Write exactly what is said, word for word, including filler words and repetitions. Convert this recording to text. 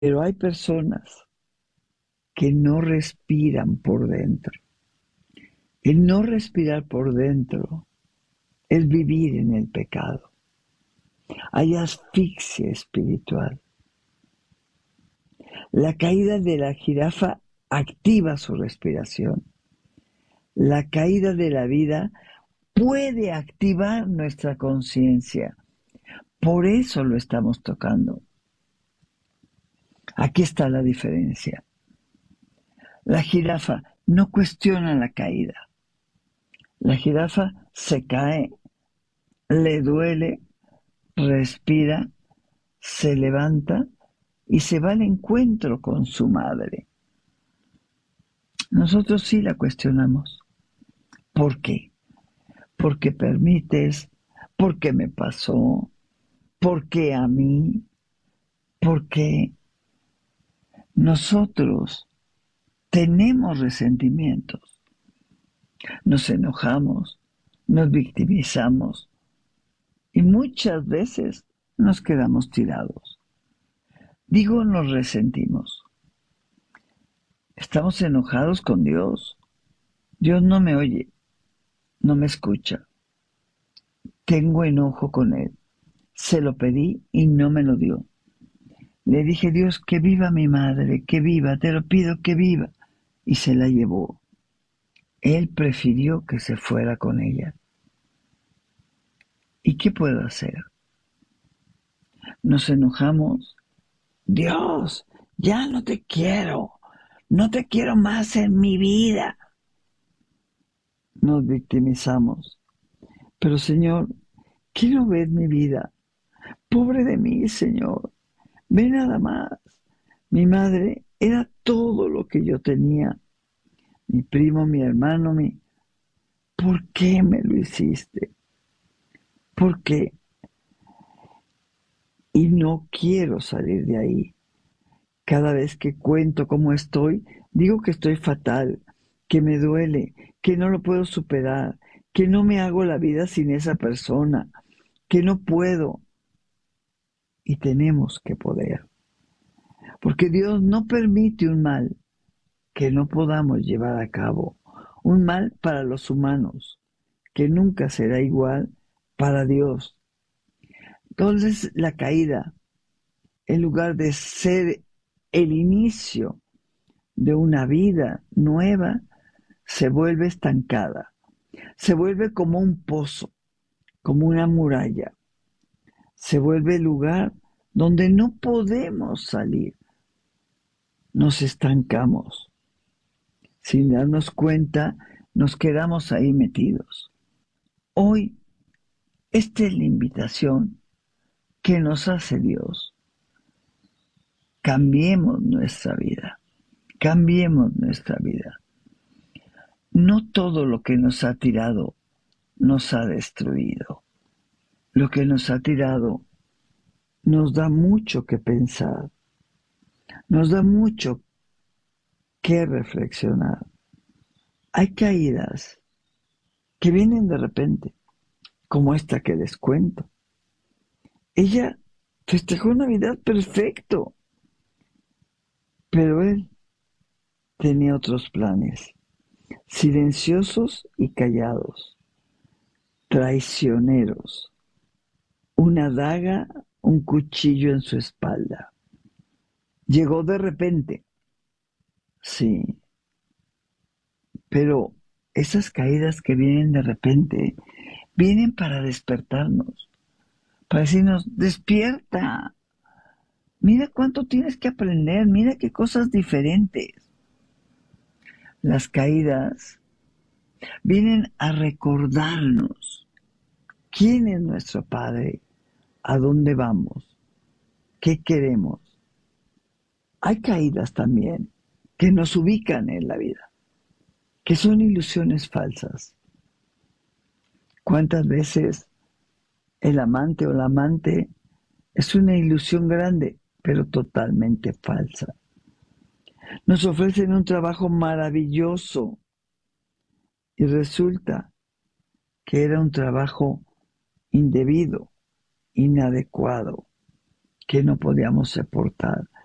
Pero hay personas que no respiran por dentro. El no respirar por dentro es vivir en el pecado. Hay asfixia espiritual. La caída de la jirafa activa su respiración. La caída de la vida puede activar nuestra conciencia. Por eso lo estamos tocando. Aquí está la diferencia. La jirafa no cuestiona la caída. La jirafa se cae, le duele, respira, se levanta y se va al encuentro con su madre. Nosotros sí la cuestionamos. ¿Por qué? Porque permites, porque me pasó, porque a mí, porque nosotros tenemos resentimientos, nos enojamos, nos victimizamos y muchas veces nos quedamos tirados. Digo, nos resentimos. Estamos enojados con Dios. Dios no me oye, no me escucha. Tengo enojo con Él. Se lo pedí y no me lo dio. Le dije, Dios, que viva mi madre, que viva, te lo pido que viva. Y se la llevó. Él prefirió que se fuera con ella. ¿Y qué puedo hacer? Nos enojamos. Dios, ya no te quiero. No te quiero más en mi vida. Nos victimizamos. Pero Señor, ¿qué no ves mi vida? Pobre de mí, Señor. Ve nada más. Mi madre era todo lo que yo tenía. Mi primo, mi hermano, mi... ¿Por qué me lo hiciste? ¿Por qué? Y no quiero salir de ahí. Cada vez que cuento cómo estoy, digo que estoy fatal, que me duele, que no lo puedo superar, que no me hago la vida sin esa persona, que no puedo. Y tenemos que poder. Porque Dios no permite un mal que no podamos llevar a cabo. Un mal para los humanos, que nunca será igual para Dios. Entonces la caída, en lugar de ser el inicio de una vida nueva, se vuelve estancada, se vuelve como un pozo, como una muralla, se vuelve el lugar donde no podemos salir, nos estancamos, sin darnos cuenta, nos quedamos ahí metidos. Hoy, esta es la invitación que nos hace Dios. Cambiemos nuestra vida, cambiemos nuestra vida. No todo lo que nos ha tirado nos ha destruido. Lo que nos ha tirado nos da mucho que pensar, nos da mucho que reflexionar. Hay caídas que vienen de repente, como esta que les cuento. Ella festejó Navidad perfecto, pero él tenía otros planes, silenciosos y callados, traicioneros, una daga, un cuchillo en su espalda. Llegó de repente, sí, pero esas caídas que vienen de repente, vienen para despertarnos, para decirnos, despierta, mira cuánto tienes que aprender, mira qué cosas diferentes. Las caídas vienen a recordarnos quién es nuestro Padre, a dónde vamos, qué queremos. Hay caídas también que nos ubican en la vida, que son ilusiones falsas. ¿Cuántas veces el amante o la amante es una ilusión grande, pero totalmente falsa? Nos ofrecen un trabajo maravilloso y resulta que era un trabajo indebido, inadecuado, que no podíamos soportar.